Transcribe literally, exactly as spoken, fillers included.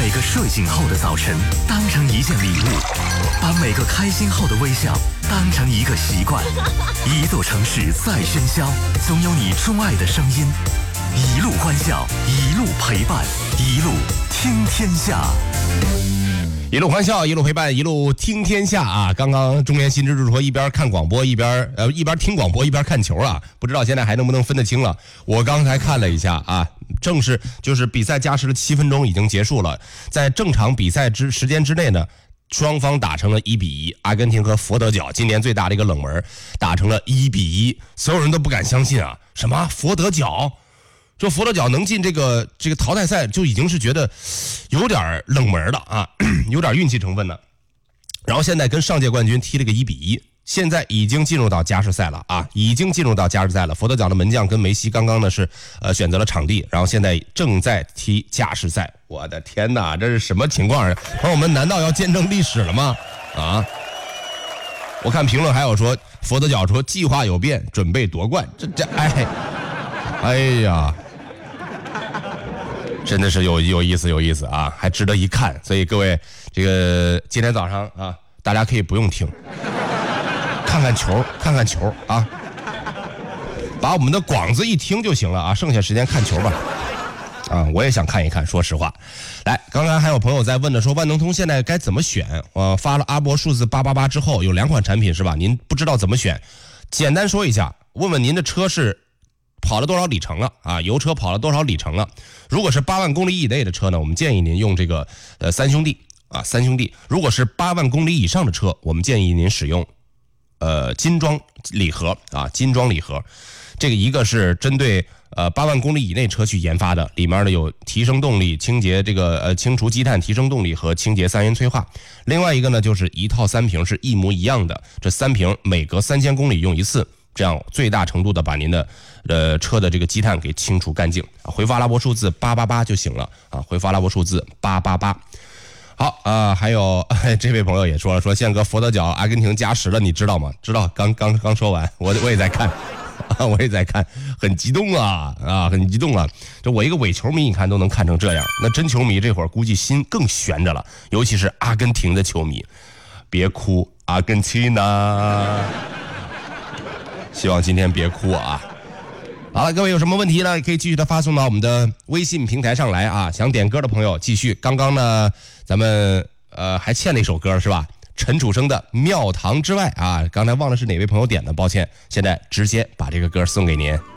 每个睡醒后的早晨当成一件礼物，把每个开心后的微笑当成一个习惯。一座城市再喧嚣，总有你钟爱的声音。一路欢笑，一路陪伴，一路听天下。 一路欢笑，一路陪伴，一路听天下啊！刚刚中年新之助说一边看广播一边呃一边听广播一边看球啊，不知道现在还能不能分得清了。我刚才看了一下啊，正是就是比赛加时的七分钟已经结束了，在正常比赛之时间之内呢，双方打成了一比一，阿根廷和佛得角今年最大的一个冷门打成了一比一，所有人都不敢相信啊，什么佛得角？这佛得角能进这个这个淘汰赛，就已经是觉得有点冷门了啊，有点运气成分了。然后现在跟上届冠军踢了个一比一，现在已经进入到加时赛了啊，已经进入到加时赛了。佛得角的门将跟梅西刚刚呢是呃选择了场地，然后现在正在踢加时赛。我的天哪，这是什么情况？朋友们，难道要见证历史了吗？啊！我看评论还有说佛得角说计划有变，准备夺冠。这这哎，哎呀！真的是有有意思有意思啊，还值得一看。所以各位，这个今天早上啊，大家可以不用听，看看球，看看球啊，把我们的广子一听就行了啊，剩下时间看球吧。啊，我也想看一看，说实话。来，刚刚还有朋友在问的说，万能通现在该怎么选？我发了阿波数字八八八之后，有两款产品是吧？您不知道怎么选，简单说一下，问问您的车是跑了多少里程了啊？油车跑了多少里程了？如果是八万公里以内的车呢，我们建议您用这个呃三兄弟啊三兄弟。如果是八万公里以上的车，我们建议您使用呃金装礼盒啊金装礼盒。这个一个是针对呃八万公里以内车去研发的，里面呢有提升动力、清洁这个呃清除积碳、提升动力和清洁三元催化。另外一个呢就是一套三瓶是一模一样的，这三瓶每隔三千公里用一次。这样最大程度的把您的呃车的这个积碳给清除干净啊！回发阿拉伯数字八八八就行了啊！回发阿拉伯数字八八八。好啊、呃，还有、哎、这位朋友也说了，说宪哥佛得角阿根廷加时了，你知道吗？知道，刚刚刚说完，我我也在看啊，我也在看，很激动啊啊，很激动啊！这我一个伪球迷，你看都能看成这样，那真球迷这会儿估计心更悬着了，尤其是阿根廷的球迷，别哭，阿根廷呢？希望今天别哭啊！好了，各位有什么问题呢？可以继续的发送到我们的微信平台上来啊！想点歌的朋友继续。刚刚呢，咱们呃还欠了一首歌是吧？陈楚生的《庙堂之外》啊，刚才忘了是哪位朋友点的，抱歉。现在直接把这个歌送给您。